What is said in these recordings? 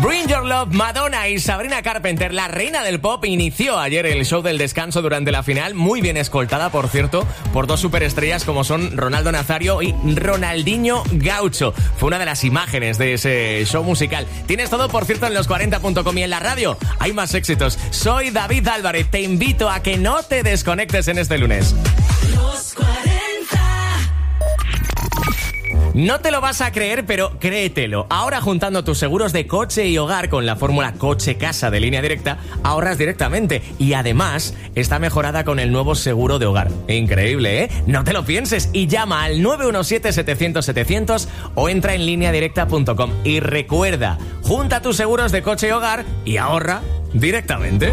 Bring Your Love, Madonna y Sabrina Carpenter, la reina del pop, inició ayer el show del descanso durante la final, muy bien escoltada, por cierto, por dos superestrellas como son Ronaldo Nazario y Ronaldinho Gaucho. Fue una de las imágenes de ese show musical. Tienes todo, por cierto, en los40.com y en la radio. Hay más éxitos. Soy David Álvarez, te invito a que no te desconectes en este lunes. Los 40. No te lo vas a creer, pero créetelo. Ahora, juntando tus seguros de coche y hogar con la fórmula Coche-Casa de Línea Directa, ahorras directamente. Y además, está mejorada con el nuevo seguro de hogar. Increíble, ¿eh? No te lo pienses y llama al 917-700-700 o entra en lineadirecta.com. Y recuerda, junta tus seguros de coche y hogar y ahorra directamente.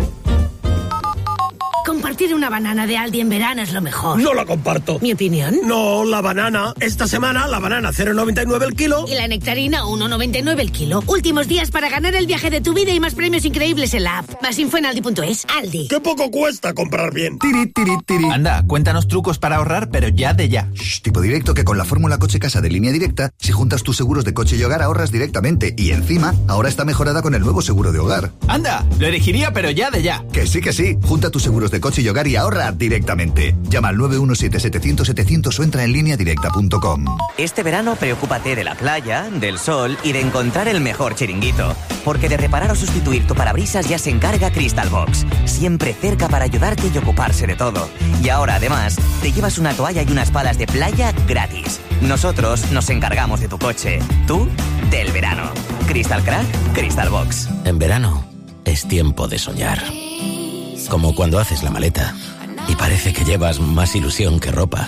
Compartir una banana de Aldi en verano es lo mejor. No la comparto. ¿Mi opinión? No, la banana. Esta semana la banana 0,99 el kilo. Y la nectarina 1,99 el kilo. Últimos días para ganar el viaje de tu vida y más premios increíbles en la app. Más info en aldi.es. Aldi. Qué poco cuesta comprar bien. Tiri. Anda, cuéntanos trucos para ahorrar, pero ya de ya. Tipo directo que con la fórmula Coche-Casa de Línea Directa, si juntas tus seguros de coche y hogar ahorras directamente. Y encima, ahora está mejorada con el nuevo seguro de hogar. Anda, lo elegiría, pero ya de ya. Que sí. Junta tus seguros de coche y hogar y ahorra directamente. Llama al 917-700-700 o entra en lineadirecta.com. Este verano preocúpate de la playa, del sol y de encontrar el mejor chiringuito. Porque de reparar o sustituir tu parabrisas ya se encarga Crystal Box. Siempre cerca para ayudarte y ocuparse de todo. Y ahora, además, te llevas una toalla y unas palas de playa gratis. Nosotros nos encargamos de tu coche. Tú, del verano. Crystal Crack, Crystal Box. En verano es tiempo de soñar. Como cuando haces la maleta y parece que llevas más ilusión que ropa.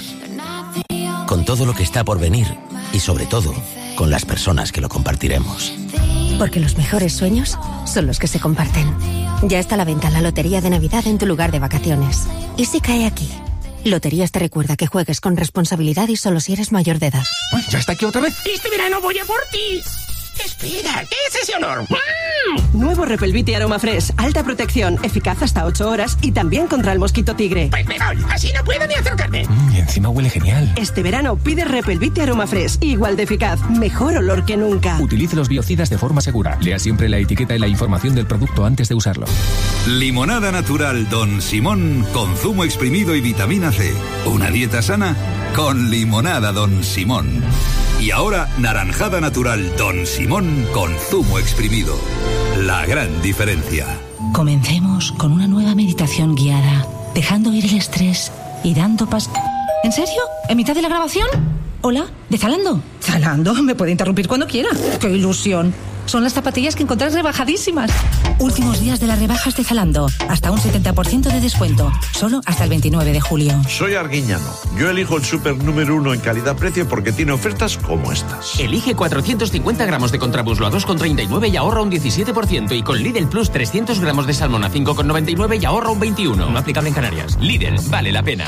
Con todo lo que está por venir y sobre todo con las personas que lo compartiremos. Porque los mejores sueños son los que se comparten. Ya está a la venta la lotería de Navidad en tu lugar de vacaciones. ¿Y si cae aquí? Loterías te recuerda que juegues con responsabilidad y solo si eres mayor de edad. ¿Ya está aquí otra vez? Este verano voy a por ti. Espera, ¿qué es ese olor? Nuevo Repel Viti Aroma Fresh. Alta protección, eficaz hasta 8 horas y también contra el mosquito tigre. Pues me voy, así no puedo ni acercarme. Y encima huele genial. Este verano pide Repel Viti Aroma Fresh. Igual de eficaz, mejor olor que nunca. Utilice los biocidas de forma segura. Lea siempre la etiqueta y la información del producto antes de usarlo. Limonada natural Don Simón con zumo exprimido y vitamina C. Una dieta sana con limonada Don Simón. Y ahora, naranjada natural Don Simón con zumo exprimido. La gran diferencia. Comencemos con una nueva meditación guiada, dejando ir el estrés y dando paso... ¿En serio? ¿En mitad de la grabación? ¿Hola? ¿De Zalando? ¿Zalando? Me puede interrumpir cuando quiera. ¡Qué ilusión! Son las zapatillas que encontrás rebajadísimas. Últimos días de las rebajas de Zalando. Hasta un 70% de descuento. Solo hasta el 29 de julio. Soy Arguiñano. Yo elijo el súper número 1 en calidad-precio porque tiene ofertas como estas. Elige 450 gramos de Contramuslo a 2,39 y ahorra un 17%. Y con Lidl Plus 300 gramos de salmón a 5,99 y ahorra un 21%. No aplicable en Canarias. Lidl, vale la pena.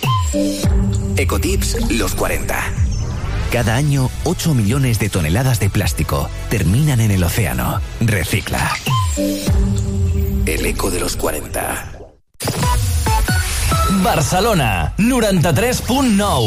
Ecotips los 40. Cada año, 8 millones de toneladas de plástico terminan en el océano. Recicla. El eco de los 40. Barcelona, 93.9.